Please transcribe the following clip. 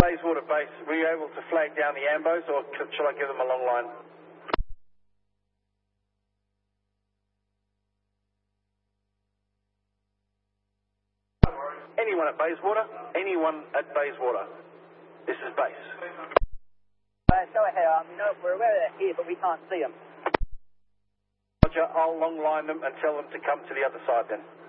Bayswater base, were you able to flag down the ambos or shall I give them a long line? Anyone at Bayswater? Anyone at Bayswater? This is base. Go ahead. No, we're aware they're here, but we can't see them. Roger, I'll long line them and tell them to come to the other side then.